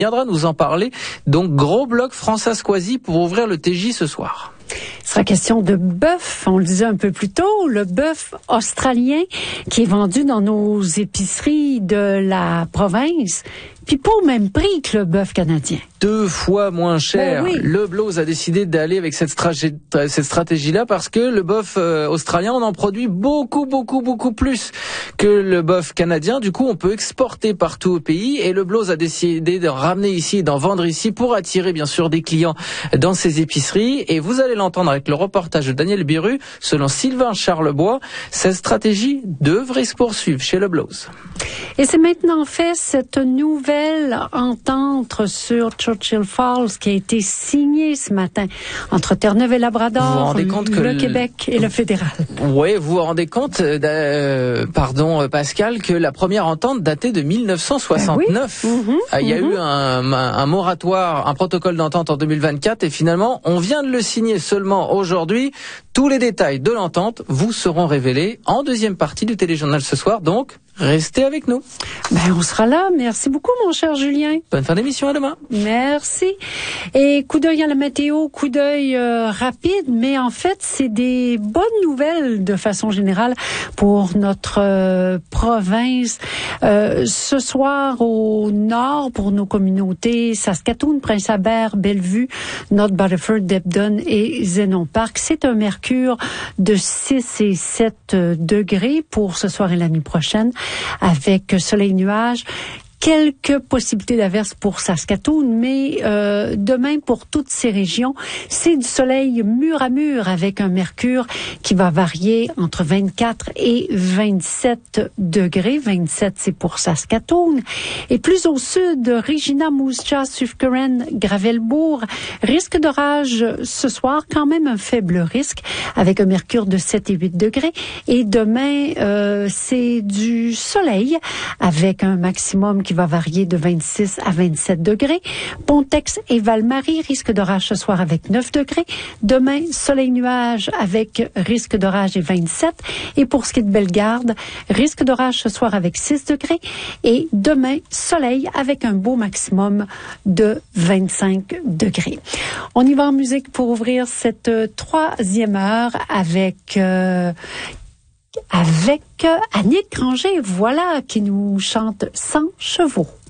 viendra nous en parler. Donc, gros bloc France-Ascoisie pour ouvrir le TJ ce soir. Il sera question de bœuf, on le disait un peu plus tôt, le bœuf australien qui est vendu dans nos épiceries de la province, puis pas au même prix que le bœuf canadien. 2 fois moins cher. Oui. Le Blose a décidé d'aller avec cette stratégie-là parce que le bœuf australien, on en produit beaucoup plus que le bœuf canadien. Du coup, on peut exporter partout au pays et le Blose a décidé de ramener ici et d'en vendre ici pour attirer bien sûr des clients dans ses épiceries. Et vous allez l'entendre avec le reportage de Daniel Biru. Selon Sylvain Charlebois, cette stratégie devrait se poursuivre chez le Blose. Et c'est maintenant fait cette nouvelle entente sur Churchill Falls qui a été signée ce matin entre Terre-Neuve et Labrador, le Québec et le fédéral. Oui, vous vous rendez compte, Pascal, que la première entente datait de 1969. Oui. Il y a eu un moratoire, un protocole d'entente en 2024 et finalement, on vient de le signer seulement aujourd'hui. Tous les détails de l'entente vous seront révélés en deuxième partie du téléjournal ce soir, donc restez avec nous. On sera là. Merci beaucoup, mon cher Julien. Bonne fin d'émission, à demain. Merci. Et coup d'œil à la météo, coup d'œil rapide, mais en fait, c'est des bonnes nouvelles de façon générale pour notre province. Ce soir, au nord, pour nos communautés, Saskatoon, Prince-Albert, Bellevue, North Battleford, Debden et Zénon Park, c'est un mercure de 6 et 7 degrés pour ce soir et la nuit prochaine, avec soleil-nuage. Quelques possibilités d'averses pour Saskatoon, mais demain pour toutes ces régions, c'est du soleil mur à mur avec un mercure qui va varier entre 24 et 27 degrés. 27, c'est pour Saskatoon. Et plus au sud, Regina, Moose Jaw, Sufferin, Gravelbourg, risque d'orage ce soir, quand même un faible risque avec un mercure de 7 et 8 degrés. Et demain, c'est du soleil avec un maximum qui va varier de 26 à 27 degrés. Pontex et Val-Marie, risque d'orage ce soir avec 9 degrés. Demain, soleil-nuage avec risque d'orage et 27. Et pour ce qui est de Bellegarde, risque d'orage ce soir avec 6 degrés. Et demain, soleil avec un beau maximum de 25 degrés. On y va en musique pour ouvrir cette troisième heure avec Annick Granger, voilà, qui nous chante 100 chevaux.